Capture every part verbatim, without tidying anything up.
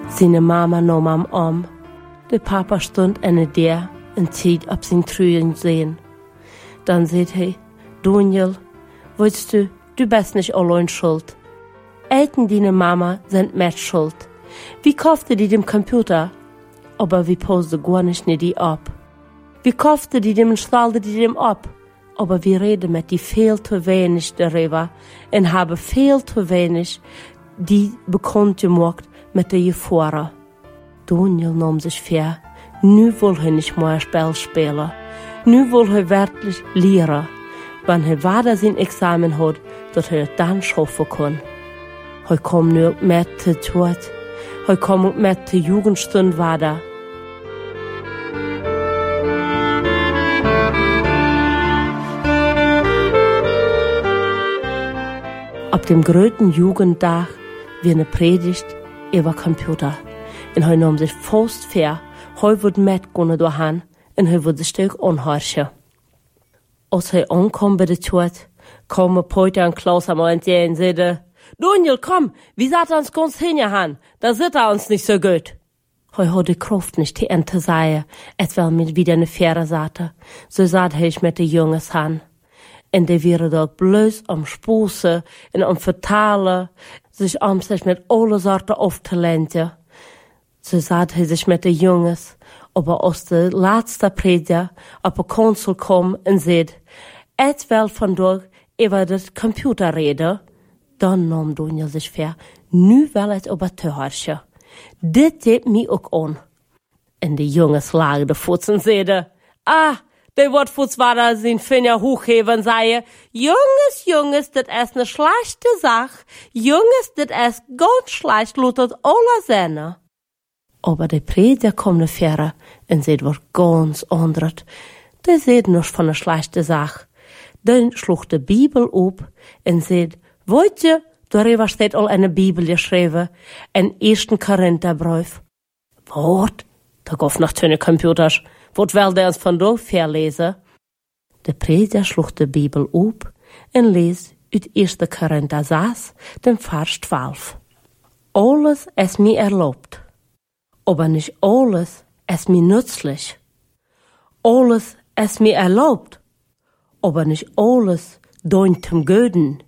Seine Mama nahm am Arm. Der Papa stond in der en tijd op zijn truien sehen. Dann sagt er, Daniel, weißt du, du bist nicht allein schuld. Eltern deine Mama sind mit schuld. Wie kaufte die dem Computer? Aber wie poste gar nicht ne die ab. Wie kaufte die dem und stahlte die dem ab? Aber wir reden mit die viel zu wenig darüber und haben viel zu wenig die bekannt gemacht mit der Gefahren. Daniel nahm sich vor, nu will er nicht mehr Spiel spielen. Nu will er wirklich lernen, wenn er weiter sein Examen hat, dass er dann schaffen kann. Er kommt nu mit zur Tod. Er kommt mit zur Jugendstunde weiter. Auf dem größten Jugendtag wird eine Predigt über Computer. Und er nahm sich fast vor, er wird mitgehen dahin und er wird sich Stück anhören. Als er ankommt bei der Tod, kommen Peter und Klaus einmal entgegen und sagen, Daniel, komm, wie sagt er uns ganz hingehauen? Da sieht er uns nicht so gut. Er hat die Kraft nicht, die Ente sei, es will mir wieder eine Fähre sagen. So sagt er mit den Jungs an. Und die wären dort bloß am Spussen und am Vertalen, sich am sich mit alle Sorten aufzulenten. So sagt er sich mit den Jungs, aber aus der letzten Prediger auf der Konsul kommt und sagt, et will von dort über das Computer reden. Dann nahm Daniel sich vor, nu will es über te herrschen. Dit geht mir auch an. Und die Jungs lagen de voets und sagten, ah, der wird voets weiter sein Finger hochheben und sagen, Jungs, Jungs, das ist eine schlechte Sache. Jungs, das ist ganz schlecht, lutet alle Sinne. Aber der Prediger kommt nicht vor und sagt was ganz anderes. Der sagt nicht von einer schlechten Sache. Dann schlug die Bibel auf und sagt, wollt ihr, darüber steht all in der Bibel geschrieben, in ersten Korintherbrief. Wort? Da gab noch keine Computers. Wort will der uns von dort verlesen? Der Prediger schlug die Bibel auf und les aus ersten Korinther sechs, den Vers zwölf. Alles ist mir erlaubt, aber nicht alles ist mir nützlich. Alles ist mir erlaubt, aber nicht alles dient zum Guten.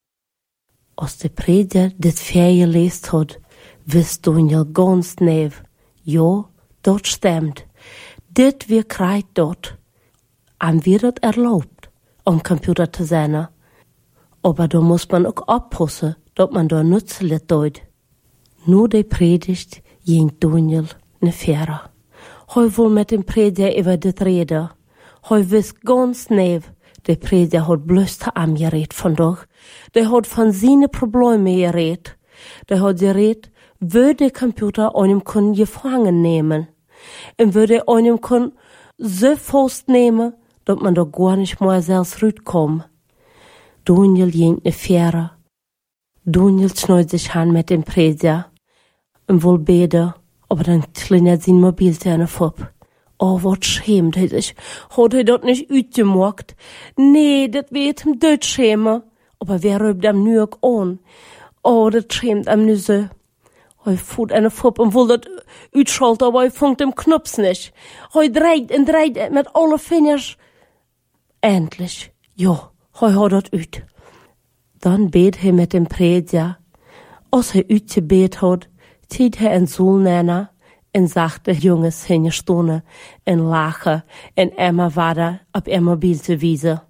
Als der Prediger dit Vers gelesen hat, wisst Daniel ganz nev, ja, dort stimmt. Dit wir kreit dort. Am wird es erlaubt, am Computer zu sein. Aber da muss man auch aufpassen, dass man da nützlich tut. Nur die Predigt ging Daniel ne Fähre. Heu will mit dem Prediger über dit reden. Heu wisst ganz nev, der Prediger hat bloß zu ihm geredet von doch. Der hat von seinen Problemen geredet. Der hat geredet, würde der Computer einem können gefangen nehmen. Und würde einem können so fest nehmen, dass man da gar nicht mehr selbst rauskommt. Daniel ging ne Fähre. Daniel schneut sich an mit dem Prediger und will beten, aber dann klingelt sein Mobiltelefon. Oh, wat schämt er sich. Hat er dort nicht uitgemacht? Nee, das wird ihm dort schämen. Aber wer rübt ihm nu auch an? Oh, das schämt ihm nu so. Er fuhrt eine Fupp und will das uitschalten, aber er funkt dem Knups nicht. Er dreht und dreht mit alle Fingers. Endlich, ja, er hat das uit. Dann bet er mit dem Prediger. Als er uitgebet hat, zieht er einen Sohn nennen, en sagte Jungs hingestanden en lachen en immer weiter op ihr Mobil zu wiesen.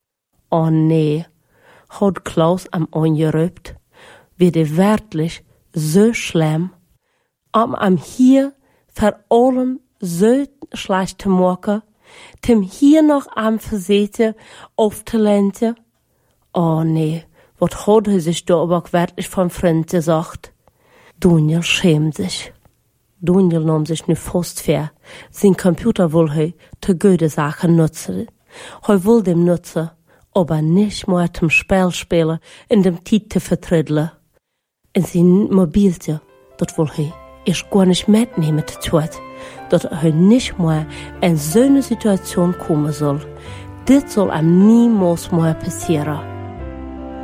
Oh nee, hat Klaus am angerübt, wird er wirklich so schlimm, um am hier vor allem so schlecht zu machen, dem hier noch am Versete aufzulenten. Oh nee, wat hat er sich da aber wirklich vom Freund gesagt. Daniel schämt sich. Daniel nahm sich nu fast vor. Sein Computer will er zu gute Sachen nutzen. Er will dem nutzen, aber nicht mehr zum Spiel spielen und dem Titel vertrödeln. Und sein Mobilte, das will er erst gar nicht mitnehmen zu tun, dass er nicht mehr in so eine Situation kommen soll. Das soll ihm niemals mehr passieren.